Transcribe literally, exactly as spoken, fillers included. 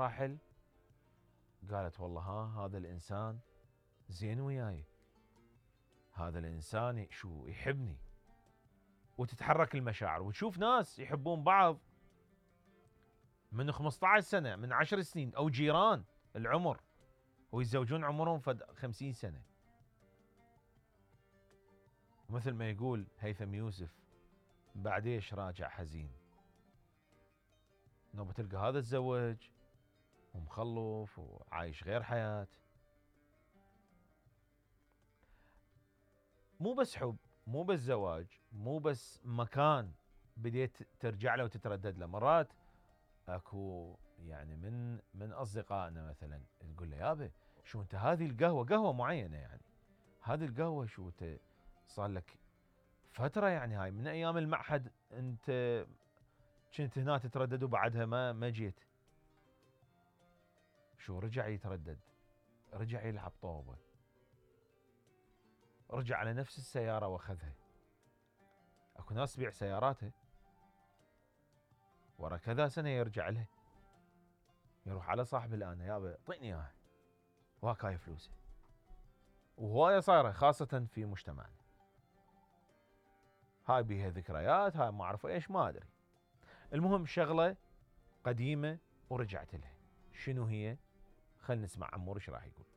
المراحل قالت والله ها هذا الإنسان زين وياي، هذا الإنسان شو يحبني، وتتحرك المشاعر وتشوف ناس يحبون بعض من خمسة عشر سنة، من عشر سنين، أو جيران العمر، ويتزوجون عمرهم فد خمسين سنة. مثل ما يقول هيثم يوسف بعديش راجع حزين، نوبة تلقى هذا تزوج ومخلف وعايش غير حياة. مو بس حب، مو بس زواج، مو بس مكان بديت ترجع له وتتردد له. مرات اكو يعني من من اصدقائنا مثلا تقول له يابا شو انت هذه القهوه، قهوه معينه يعني، هذه القهوه شو انت صار لك فتره يعني، هاي من ايام المعهد انت كنت هنا تتردد وبعدها ما ما جيت. شو رجع يتردد، رجع يلعب طوبه، رجع على نفس السياره واخذها. اكو ناس تبيع سياراتها ورا كذا سنه يرجع لها، يروح على صاحب الآن يابا اعطيني اياها وهاك هاي فلوسه. وهوايه صايره خاصه في مجتمعنا، هاي بيها ذكريات، هاي ما اعرف ايش ما ادري. المهم شغله قديمه ورجعت لها، شنو هي؟ خلينا نسمع عمور ايش راح يقول.